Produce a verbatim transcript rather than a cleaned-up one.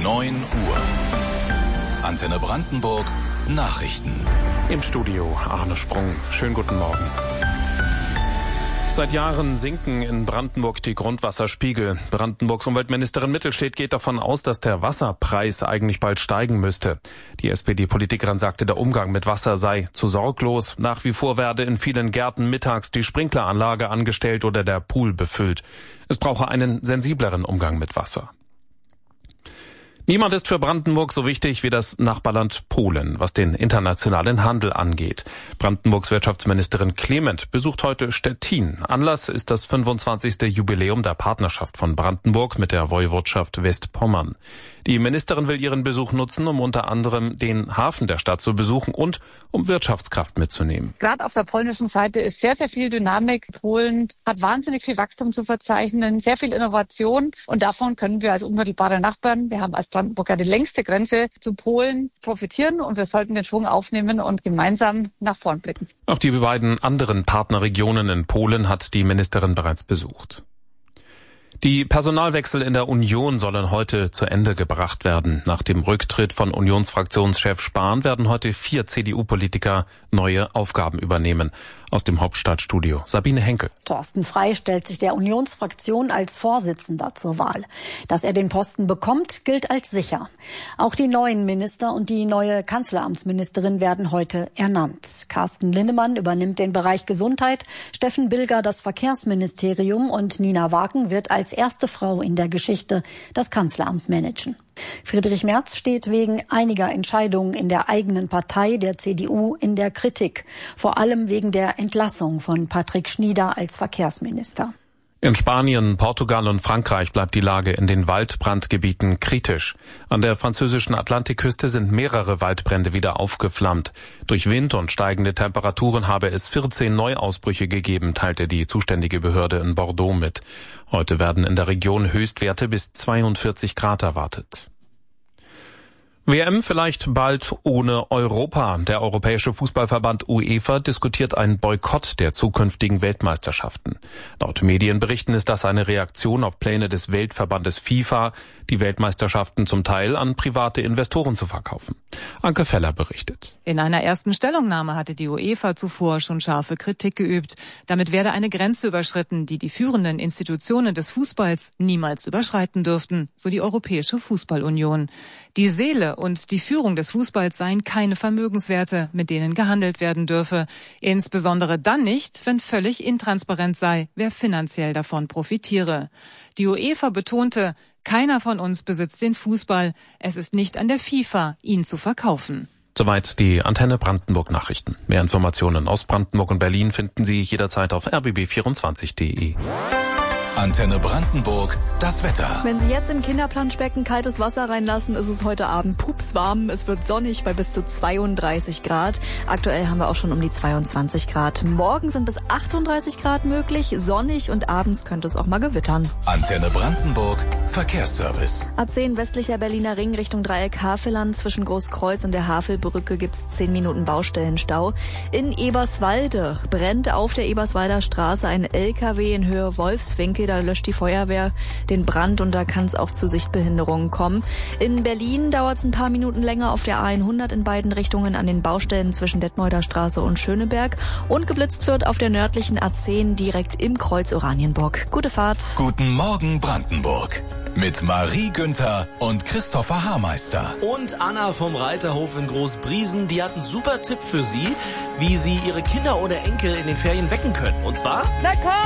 neun Uhr. Antenne Brandenburg Nachrichten. Im Studio Arne Sprung. Schönen guten Morgen. Seit Jahren sinken in Brandenburg die Grundwasserspiegel. Brandenburgs Umweltministerin Mittelstedt geht davon aus, dass der Wasserpreis eigentlich bald steigen müsste. Die S P D-Politikerin sagte, der Umgang mit Wasser sei zu sorglos. Nach wie vor werde in vielen Gärten mittags die Sprinkleranlage angestellt oder der Pool befüllt. Es brauche einen sensibleren Umgang mit Wasser. Niemand ist für Brandenburg so wichtig wie das Nachbarland Polen, was den internationalen Handel angeht. Brandenburgs Wirtschaftsministerin Clement besucht heute Stettin. Anlass ist das fünfundzwanzigste Jubiläum der Partnerschaft von Brandenburg mit der Woiwodschaft Westpommern. Die Ministerin will ihren Besuch nutzen, um unter anderem den Hafen der Stadt zu besuchen und um Wirtschaftskraft mitzunehmen. Gerade auf der polnischen Seite ist sehr, sehr viel Dynamik. Polen hat wahnsinnig viel Wachstum zu verzeichnen, sehr viel Innovation und davon können wir als unmittelbare Nachbarn, wir haben als Brandenburg ja die längste Grenze zu Polen, profitieren und wir sollten den Schwung aufnehmen und gemeinsam nach vorn blicken. Auch die beiden anderen Partnerregionen in Polen hat die Ministerin bereits besucht. Die Personalwechsel in der Union sollen heute zu Ende gebracht werden. Nach dem Rücktritt von Unionsfraktionschef Spahn werden heute vier C D U-Politiker neue Aufgaben übernehmen. Aus dem Hauptstadtstudio Sabine Henkel. Thorsten Frey stellt sich der Unionsfraktion als Vorsitzender zur Wahl. Dass er den Posten bekommt, gilt als sicher. Auch die neuen Minister und die neue Kanzleramtsministerin werden heute ernannt. Carsten Linnemann übernimmt den Bereich Gesundheit, Steffen Bilger das Verkehrsministerium und Nina Wagen wird als erste Frau in der Geschichte das Kanzleramt managen. Friedrich Merz steht wegen einiger Entscheidungen in der eigenen Partei, der C D U, in der Kritik. Vor allem wegen der Entlassung von Patrick Schnieder als Verkehrsminister. In Spanien, Portugal und Frankreich bleibt die Lage in den Waldbrandgebieten kritisch. An der französischen Atlantikküste sind mehrere Waldbrände wieder aufgeflammt. Durch Wind und steigende Temperaturen habe es vierzehn Neuausbrüche gegeben, teilte die zuständige Behörde in Bordeaux mit. Heute werden in der Region Höchstwerte bis zweiundvierzig Grad erwartet. W M vielleicht bald ohne Europa. Der Europäische Fußballverband UEFA diskutiert einen Boykott der zukünftigen Weltmeisterschaften. Laut Medienberichten ist das eine Reaktion auf Pläne des Weltverbandes FIFA, die Weltmeisterschaften zum Teil an private Investoren zu verkaufen. Anke Feller berichtet. In einer ersten Stellungnahme hatte die UEFA zuvor schon scharfe Kritik geübt. Damit werde eine Grenze überschritten, die die führenden Institutionen des Fußballs niemals überschreiten dürften, so die Europäische Fußballunion. Die Seele und die Führung des Fußballs seien keine Vermögenswerte, mit denen gehandelt werden dürfe. Insbesondere dann nicht, wenn völlig intransparent sei, wer finanziell davon profitiere. Die UEFA betonte, keiner von uns besitzt den Fußball. Es ist nicht an der FIFA, ihn zu verkaufen. Soweit die Antenne Brandenburg Nachrichten. Mehr Informationen aus Brandenburg und Berlin finden Sie jederzeit auf r b b vierundzwanzig punkt d e. Antenne Brandenburg, das Wetter. Wenn Sie jetzt im Kinderplanschbecken kaltes Wasser reinlassen, ist es heute Abend pupswarm. Es wird sonnig bei bis zu zweiunddreißig Grad. Aktuell haben wir auch schon um die zweiundzwanzig Grad. Morgen sind bis achtunddreißig Grad möglich, sonnig und abends könnte es auch mal gewittern. Antenne Brandenburg, Verkehrsservice. A zehn westlicher Berliner Ring Richtung Dreieck Havelland. Zwischen Großkreuz und der Havelbrücke gibt's zehn Minuten Baustellenstau. In Eberswalde brennt auf der Eberswalder Straße ein L K W in Höhe Wolfswinkel. Da löscht die Feuerwehr den Brand und da kann es auch zu Sichtbehinderungen kommen. In Berlin dauert es ein paar Minuten länger auf der A hundert in beiden Richtungen an den Baustellen zwischen Detmolder Straße und Schöneberg. Und geblitzt wird auf der nördlichen A zehn direkt im Kreuz Oranienburg. Gute Fahrt. Guten Morgen Brandenburg. Mit Marie Günther und Christopher Haarmeister. Und Anna vom Reiterhof in Großbriesen, die hat einen super Tipp für Sie, wie Sie Ihre Kinder oder Enkel in den Ferien wecken können. Und zwar... Na komm!